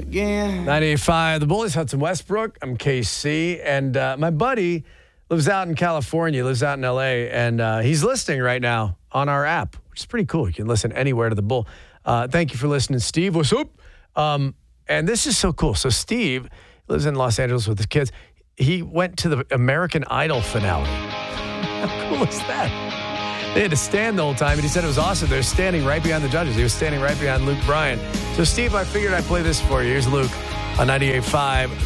again. 98.5, The Bullies, Hudson Westbrook. I'm KC, and my buddy lives out in California, lives out in L.A., and he's listening right now on our app, which is pretty cool. You can listen anywhere to The Bull. Thank you for listening, Steve. What's up? And this is so cool. So Steve lives in Los Angeles with his kids. He went to the American Idol finale. How cool is that? They had to stand the whole time, and he said it was awesome. They're standing right behind the judges. He was standing right behind Luke Bryan. So, Steve, I figured I'd play this for you. Here's Luke on 98.5